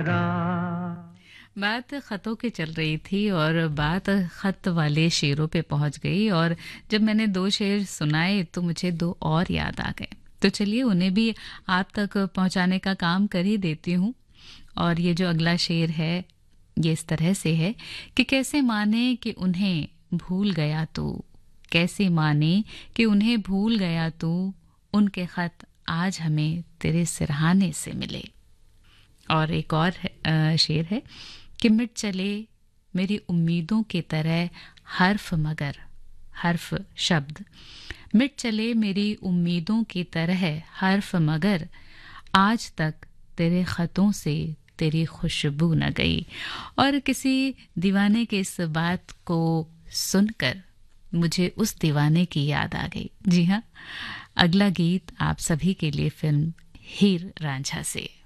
बात खतों की चल रही थी और बात खत वाले शेरों पे पहुंच गई और जब मैंने 2 शेर सुनाए तो मुझे 2 और याद आ गए। तो चलिए उन्हें भी आप तक पहुंचाने का काम कर ही देती हूँ। और ये जो अगला शेर है ये इस तरह से है कि कैसे माने कि उन्हें भूल गया तू, कैसे माने कि उन्हें भूल गया तू, उनके खत आज हमें तेरे सिरहाने से मिले। और एक और शेर है कि मिट चले मेरी उम्मीदों की तरह हर्फ मगर हर्फ शब्द, मिट चले मेरी उम्मीदों की तरह हर्फ मगर आज तक तेरे खतों से तेरी खुशबू न गई। और किसी दीवाने के इस बात को सुनकर मुझे उस दीवाने की याद आ गई। जी हाँ, अगला गीत आप सभी के लिए फिल्म हीर रांझा से।